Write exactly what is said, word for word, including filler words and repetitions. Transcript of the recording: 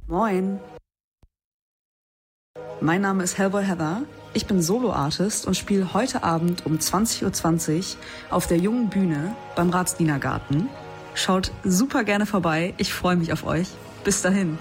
Moin. Mein Name ist Hellboy Heather. Ich bin Solo-Artist und spiele heute Abend um zwanzig Uhr zwanzig auf der Jungen Bühne beim Ratsdienergarten. Schaut super gerne vorbei. Ich freue mich auf euch. Bis dahin.